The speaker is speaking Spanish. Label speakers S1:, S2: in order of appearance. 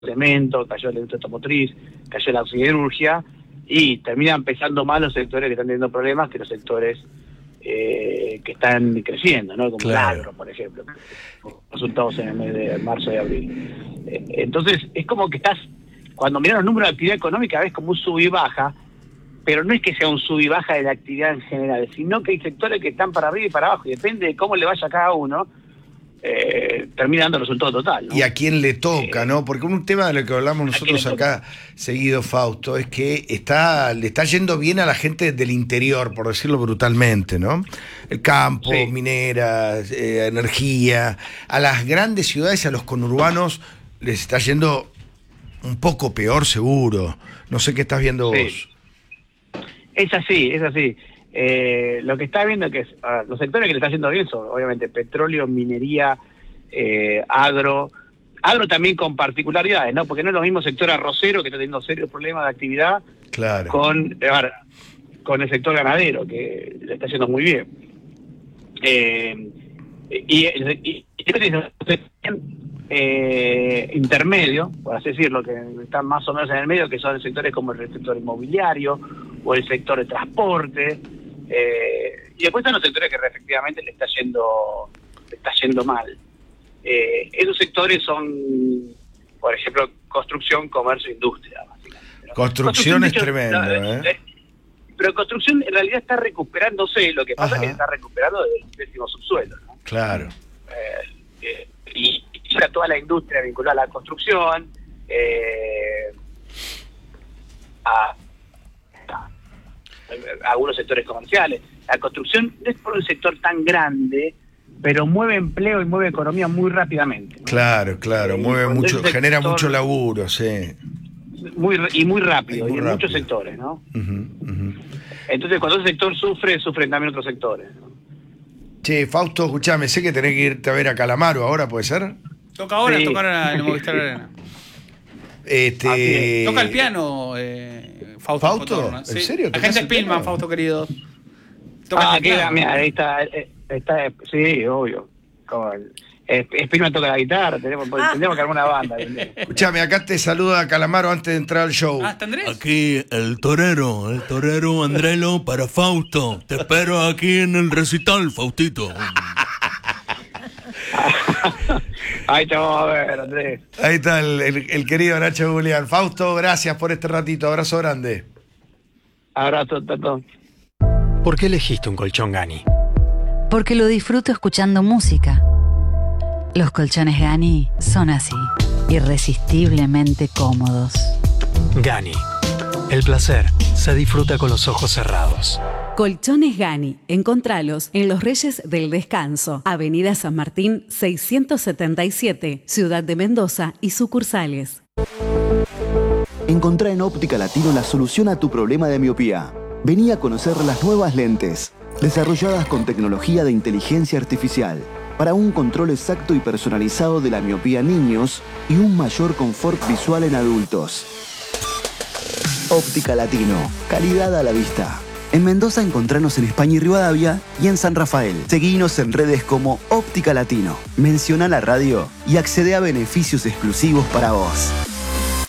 S1: cemento, cayó la industria automotriz, cayó la siderurgia, y terminan pesando más los sectores que están teniendo problemas que los sectores que están creciendo, ¿no? Como el agro, por ejemplo, resultados en el mes de marzo y abril. Entonces, es como que cuando miras los números de actividad económica, ves como un sub y baja, pero no es que sea un sub y baja de la actividad en general, sino que hay sectores que están para arriba y para abajo, y depende de cómo le vaya a cada uno, termina dando resultado total, ¿no?
S2: Y a quién le toca, ¿no? Porque un tema de lo que hablamos nosotros acá seguido, Fausto, es que le está yendo bien a la gente del interior, por decirlo brutalmente, ¿no? El campo, mineras, energía. A las grandes ciudades, a los conurbanos, les está yendo un poco peor, seguro. No sé qué estás viendo vos.
S1: Es así. Lo que está viendo es que los sectores que le está yendo bien son, obviamente, petróleo, minería, agro también con particularidades, ¿no? Porque no es lo mismo sector arrocero, que está teniendo serios problemas de actividad, con el sector ganadero, que le está yendo muy bien. Intermedio, por así decirlo, que están más o menos en el medio, que son sectores como el sector inmobiliario o el sector de transporte, y después están los sectores que efectivamente le está yendo mal. Esos sectores son, por ejemplo, construcción, comercio, industria, básicamente, ¿no?
S2: Construcción es tremendo,
S1: pero construcción en realidad está recuperándose, lo que pasa es que se está recuperando del décimo subsuelo, ¿no?
S2: Claro.
S1: Y toda la industria vinculada a la construcción, a algunos sectores comerciales. La construcción no es por un sector tan grande, pero mueve empleo y mueve economía muy rápidamente, ¿no?
S2: Claro, mueve mucho, genera mucho laburo,
S1: muy rápido, y en muchos sectores, ¿no? Entonces, cuando ese sector sufren también otros sectores, ¿no?
S2: Che, Fausto, escuchame, sé que tenés que irte a ver a Calamaro ahora, ¿puede ser?
S3: Toca ahora, tocar en el Movistar Arena. Toca el piano, Fausto.
S2: ¿Fausto? ¿En serio?
S3: La gente Spillman, Fausto querido. Toca el piano.
S1: Mira, ahí está, sí, obvio. Spillman toca la guitarra, tendríamos que armar una banda.
S2: Escuchame, acá te saluda Calamaro antes de entrar al show.
S3: ¿Está Andrés?
S4: Aquí el torero Andrelo para Fausto. Te espero aquí en el recital, Faustito.
S1: Ahí te vamos a ver, Andrés.
S2: Ahí está el querido Nacho Julián. Fausto, gracias por este ratito. Abrazo grande.
S1: Abrazo, Tato.
S5: ¿Por qué elegiste un colchón Gani?
S6: Porque lo disfruto escuchando música. Los colchones Gani son así, irresistiblemente cómodos.
S5: Gani. El placer se disfruta con los ojos cerrados.
S7: Colchones Gani. Encontralos en Los Reyes del Descanso, Avenida San Martín 677, Ciudad de Mendoza y sucursales.
S8: Encontrá en Óptica Latino la solución a tu problema de miopía. Vení a conocer las nuevas lentes, desarrolladas con tecnología de inteligencia artificial, para un control exacto y personalizado de la miopía en niños y un mayor confort visual en adultos. Óptica Latino, calidad a la vista. En Mendoza encontranos en España y Rivadavia y en San Rafael. Seguinos en redes como Óptica Latino. Menciona la radio y accede a beneficios exclusivos para vos.